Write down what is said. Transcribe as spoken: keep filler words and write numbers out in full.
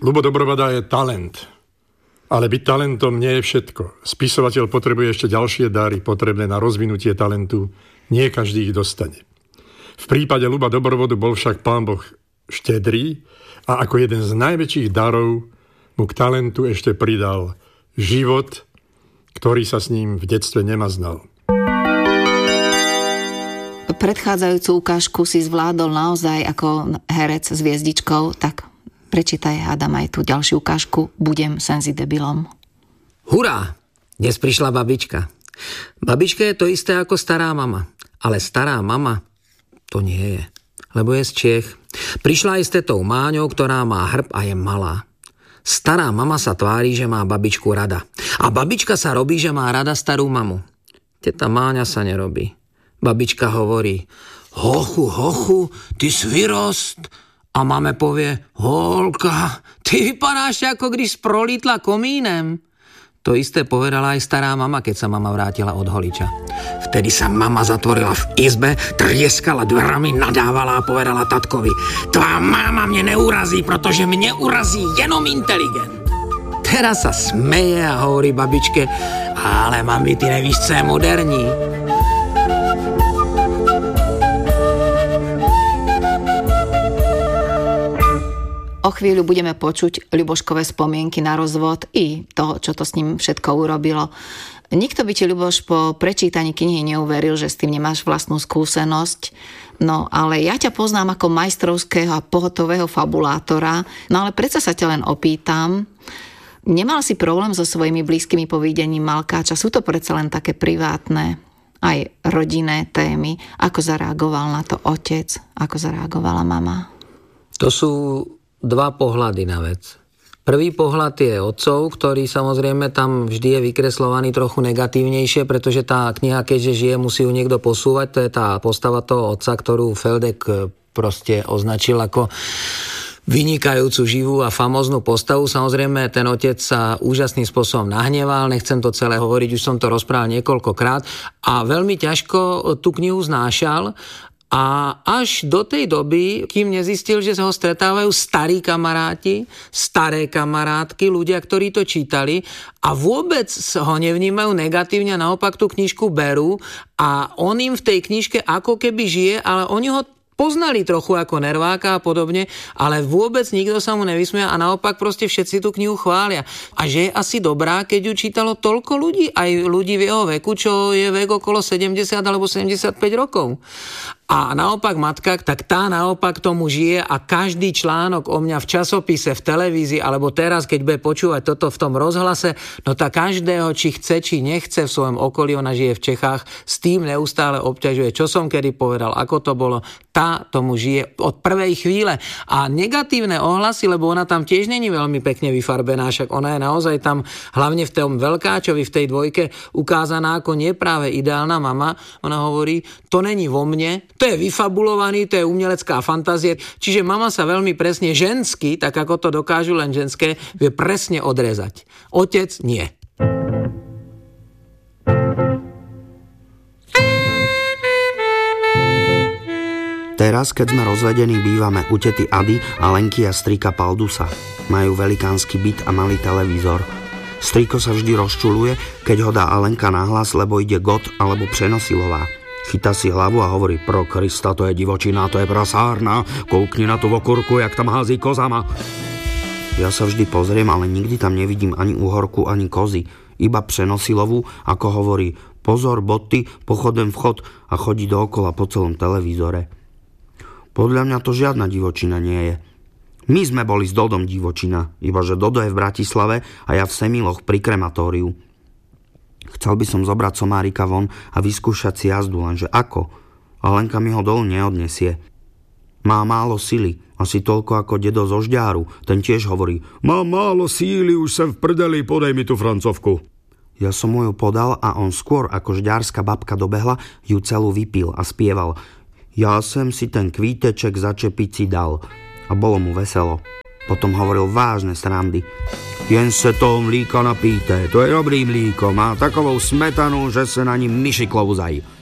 Ľubo Dobrovoda je talent. Ale byť talentom nie je všetko. Spisovateľ potrebuje ešte ďalšie dary potrebné na rozvinutie talentu. Nie každý ich dostane. V prípade Ľuba Dobrovodu bol však Pán Boh štedrý a ako jeden z najväčších darov mu k talentu ešte pridal život, ktorý sa s ním v detstve nemaznal. Predchádzajúcu ukážku si zvládol naozaj ako herec s hviezdičkou, tak prečítaj, hádam, aj tú ďalšiu ukážku Budem senzi debilom. Hurá! Dnes prišla babička. Babička je to isté ako stará mama. Ale stará mama to nie je. Lebo je z Čiech. Prišla aj s tetou Máňou, ktorá má hrb a je malá. Stará mama sa tvári, že má babičku rada. A babička sa robí, že má rada starú mamu. Teta Máňa sa nerobí. Babička hovorí: hochu, hochu, ty si vyrost. A mame povie: holka, ty vypadáš ako když prolítla komínem. To isté povedala aj stará mama, keď sa mama vrátila od holiča. Vtedy sa mama zatvorila v izbe, trieskala dverami, nadávala a povedala tatkovi: tvá máma mne neurazí, protože mne urazí jenom inteligent. Teraz sa smeje a hovorí babičke: ale mami, ty nevíš, co je moderní. O chvíľu budeme počuť Ľuboškové spomienky na rozvod i toho, čo to s ním všetko urobilo. Nikto by ti, Ľuboš, po prečítaní knihy neuveril, že s tým nemáš vlastnú skúsenosť. No, ale ja ťa poznám ako majstrovského a pohotového fabulátora, no ale predsa sa ťa len opýtam. Nemal si problém so svojimi blízkymi po videním Malkáča? Sú to predsa len také privátne, aj rodinné témy. Ako zareagoval na to otec? Ako zareagovala mama? To sú dva pohľady na vec. Prvý pohľad je otcov, ktorý samozrejme tam vždy je vykreslovaný trochu negatívnejšie, pretože tá kniha, keďže žije, musí ju niekto posúvať. To je tá postava toho otca, ktorú Feldek proste označil ako vynikajúcu, živú a famóznu postavu. Samozrejme, ten otec sa úžasným spôsobom nahneval, nechcem to celé hovoriť, už som to rozprával niekoľkokrát a veľmi ťažko tú knihu znášal. A až do tej doby, kým nezistil, že sa ho stretávajú starí kamaráti, staré kamarátky, ľudia, ktorí to čítali a vôbec ho nevnímajú negatívne, naopak tú knižku berú a on im v tej knižke ako keby žije, ale oni ho poznali trochu ako nerváka a podobne, ale vôbec nikto sa mu nevysmie a naopak proste všetci tú knihu chvália. A že je asi dobrá, keď ju čítalo toľko ľudí, aj ľudí v jeho veku, čo je vek okolo sedemdesiat alebo sedemdesiatpäť rokov. A naopak matka, tak tá naopak tomu žije a každý článok o mňa v časopise, v televízii, alebo teraz, keď bude počúvať toto v tom rozhlase, no tak každého, či chce, či nechce v svojom okolí, ona žije v Čechách, s tým neustále obťažuje, čo som kedy povedal, ako to bolo, tá tomu žije od prvej chvíle. A negatívne ohlasy, lebo ona tam tiež není veľmi pekne vyfarbená, však ona je naozaj tam, hlavne v tom Veľkáčovi, v tej dvojke, ukázaná ako nie práve ideálna mama. Ona hovorí, to není vo mne, to je vyfabulovaný, to je umelecká fantázie. Čiže mama sa veľmi presne žensky, tak ako to dokážu len ženské, vie presne odrezať. Otec nie. Teraz, keď sme rozvedení, bývame u tety Ady a Lenky a strýka Paldusa. Majú velikánsky byt a malý televízor. Strýko sa vždy rozčuluje, keď ho dá Alenka nahlas, lebo ide God alebo Přenosilová. Chytá si hlavu a hovorí, pro Krista, to je divočina, to je prasárna, koukni na tú okurku, jak tam hází kozama. Ja sa vždy pozriem, ale nikdy tam nevidím ani uhorku, ani kozy. Iba Přenosilovú, ako hovorí, pozor, boty, pochodem vchod a chodí dookola po celom televízore. Podľa mňa to žiadna divočina nie je. My sme boli s Dodom divočina, ibaže Dodo je v Bratislave a ja v Semiloch pri krematóriu. Chcel by som zobrať somárika von a vyskúšať si jazdu, lenže ako? A Lenka mi ho dolu neodnesie. Má málo sily, asi toľko ako dedo zo Žďáru. Ten tiež hovorí, mám málo síly, už sem v prdeli, podaj mi tú francovku. Ja som mu ju podal a on skôr ako žďárska babka dobehla, ju celú vypil a spieval. Ja som si ten kvíteček začepiť si dal. A bolo mu veselo. Potom hovoril vážne srandy. Jen se toho mlíka napíte, to je dobrý mlíko, má takovou smetanu, že se na ní myši klouzají.